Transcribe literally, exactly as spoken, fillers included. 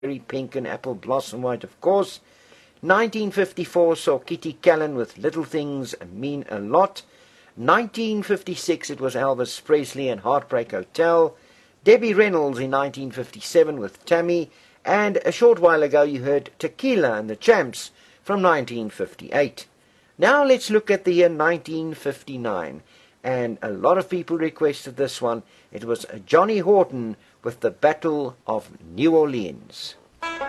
Very Pink and Apple Blossom White, of course. nineteen fifty-four saw Kitty Callan with Little Things Mean a Lot. nineteen fifty-six it was Elvis Presley and Heartbreak Hotel. Debbie Reynolds in nineteen fifty-seven with Tammy. And a short while ago you heard Tequila and the Champs from nineteen fifty-eight. Now let's look at the year nineteen fifty-nine. And a lot of people requested this one. It was Johnny Horton with the Battle of New Orleans.